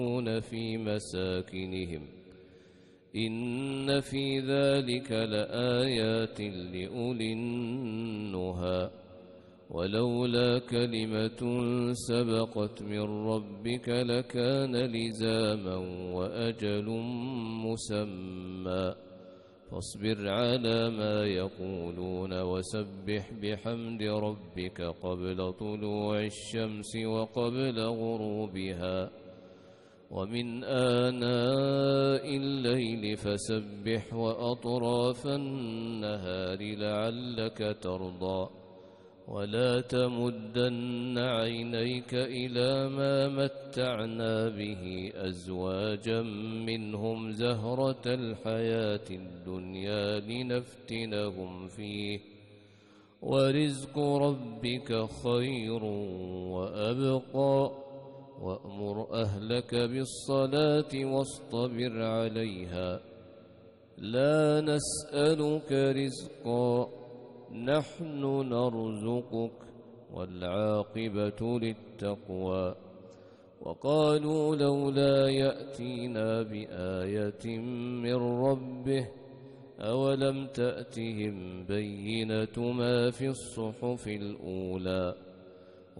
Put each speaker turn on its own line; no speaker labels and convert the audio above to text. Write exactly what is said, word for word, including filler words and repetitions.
في مساكنهم إن في ذلك لآيات لأولي النهى ولولا كلمة سبقت من ربك لكان لزاما وأجل مسمى فاصبر على ما يقولون وسبح بحمد ربك قبل طلوع الشمس وقبل غروبها ومن آناء الليل فسبح وأطراف النهار لعلك ترضى ولا تمدن عينيك إلى ما متعنا به أزواجا منهم زهرة الحياة الدنيا لنفتنهم فيه ورزق ربك خير وأبقى وأمر أهلك بالصلاة واصطبر عليها لا نسألك رزقا نحن نرزقك والعاقبة للتقوى وقالوا لولا يأتينا بآية من ربه أولم تأتهم بينة ما في الصحف الأولى